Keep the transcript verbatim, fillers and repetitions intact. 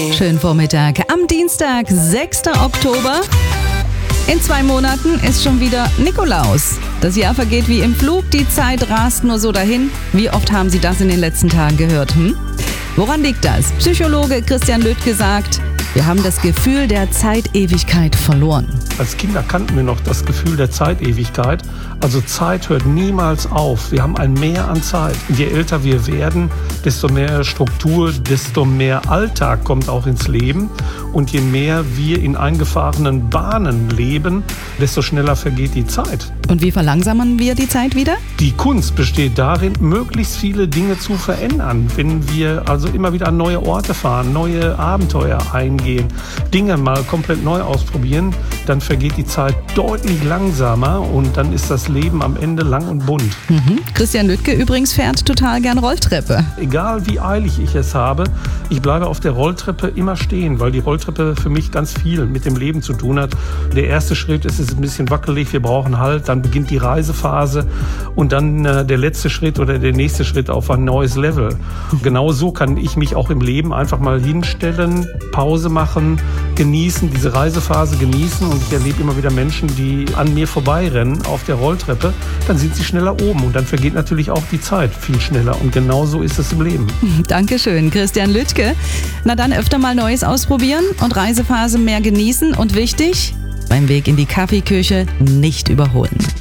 Schönen Vormittag am Dienstag, sechster Oktober. In zwei Monaten ist schon wieder Nikolaus. Das Jahr vergeht wie im Flug, die Zeit rast nur so dahin. Wie oft haben Sie das in den letzten Tagen gehört? Hm? Woran liegt das? Psychologe Christian Lüttke sagt, wir haben das Gefühl der Zeitewigkeit verloren. Als Kinder kannten wir noch das Gefühl der Zeitewigkeit. Also Zeit hört niemals auf. Wir haben ein Mehr an Zeit. Und je älter wir werden, desto mehr Struktur, desto mehr Alltag kommt auch ins Leben. Und je mehr wir in eingefahrenen Bahnen leben, desto schneller vergeht die Zeit. Und wie verlangsamen wir die Zeit wieder? Die Kunst besteht darin, möglichst viele Dinge zu verändern. Wenn wir also immer wieder an neue Orte fahren, neue Abenteuer eingehen, Dinge mal komplett neu ausprobieren, dann vergeht die Zeit deutlich langsamer und dann ist das Leben am Ende lang und bunt. Mhm. Christian Lüttke übrigens fährt total gern Rolltreppe. Egal wie eilig ich es habe, ich bleibe auf der Rolltreppe immer stehen, weil die Rolltreppe für mich ganz viel mit dem Leben zu tun hat. Der erste Schritt ist, es ist ein bisschen wackelig, wir brauchen Halt, dann beginnt die Reisephase und dann äh, der letzte Schritt oder der nächste Schritt auf ein neues Level. Genau so kann ich mich auch im Leben einfach mal hinstellen, Pause machen, genießen, diese Reisephase genießen und ich erlebe immer wieder Menschen, die an mir vorbeirennen auf der Rolltreppe, dann sind sie schneller oben und dann vergeht natürlich auch die Zeit viel schneller und genau so ist es im Leben. Dankeschön, Christian Lüttke. Na dann öfter mal Neues ausprobieren und Reisephase mehr genießen und wichtig, beim Weg in die Kaffeeküche nicht überholen.